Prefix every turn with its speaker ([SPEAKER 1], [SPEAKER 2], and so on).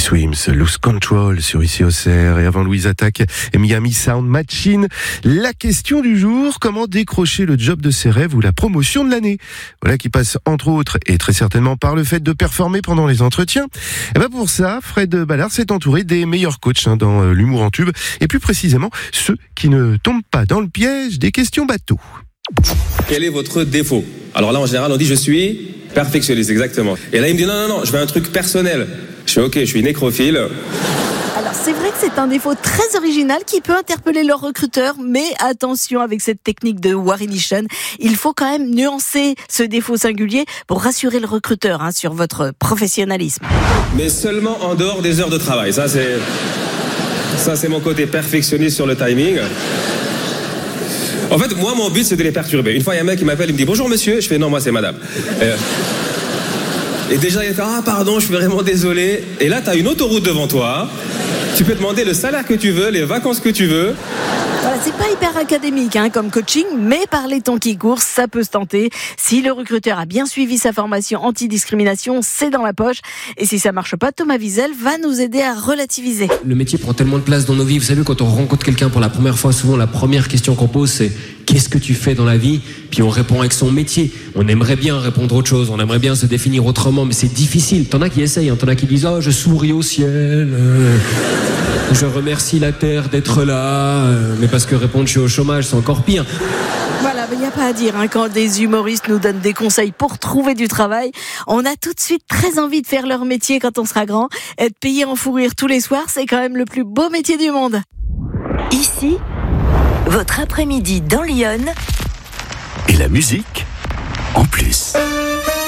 [SPEAKER 1] Swims, Lose Control sur Ici Auxerre, et avant Louise Attaque et Miami Sound Machine. La question du jour, comment décrocher le job de ses rêves ou la promotion de l'année? Voilà qui passe entre autres et très certainement par le fait de performer pendant les entretiens. Et ben pour ça, Fred Ballard s'est entouré des meilleurs coachs dans l'humour en tube, et plus précisément ceux qui ne tombent pas dans le piège des questions bateau.
[SPEAKER 2] Quel est votre défaut? Alors là, en général, on dit je suis perfectionniste, exactement. Et là, il me dit non, je veux un truc personnel. Je fais ok, je suis nécrophile.
[SPEAKER 3] Alors c'est vrai que c'est un défaut très original qui peut interpeller leurs recruteurs, mais attention avec cette technique de Warinition, il faut quand même nuancer ce défaut singulier pour rassurer le recruteur sur votre professionnalisme.
[SPEAKER 2] Mais seulement en dehors des heures de travail. Ça c'est mon côté perfectionniste sur le timing. En fait, moi, mon but, c'est de les perturber. Une fois, il y a un mec qui m'appelle, il me dit « Bonjour, monsieur ». Je fais « Non, moi, c'est madame ». Et déjà, il fait « Ah, pardon, je suis vraiment désolé ». Et là, tu as une autoroute devant toi. Tu peux demander le salaire que tu veux, les vacances que tu veux.
[SPEAKER 3] Voilà, c'est pas hyper académique comme coaching, mais par les temps qui courent, ça peut se tenter. Si le recruteur a bien suivi sa formation anti-discrimination, c'est dans la poche. Et si ça marche pas, Thomas Wiesel va nous aider à relativiser.
[SPEAKER 4] Le métier prend tellement de place dans nos vies. Vous savez, quand on rencontre quelqu'un pour la première fois, souvent la première question qu'on pose, c'est « Qu'est-ce que tu fais dans la vie ?» Puis on répond avec son métier. On aimerait bien répondre autre chose, on aimerait bien se définir autrement, mais c'est difficile. T'en as qui essayent, t'en as qui disent « Oh, je souris au ciel, je remercie la terre d'être là, mais parce que répondre je suis au chômage, c'est encore pire. »
[SPEAKER 3] Voilà, il n'y a pas à dire quand des humoristes nous donnent des conseils pour trouver du travail. On a tout de suite très envie de faire leur métier quand on sera grand. Être payé en fou rire tous les soirs, c'est quand même le plus beau métier du monde.
[SPEAKER 5] Ici, votre après-midi dans Lyon.
[SPEAKER 6] Et la musique en plus.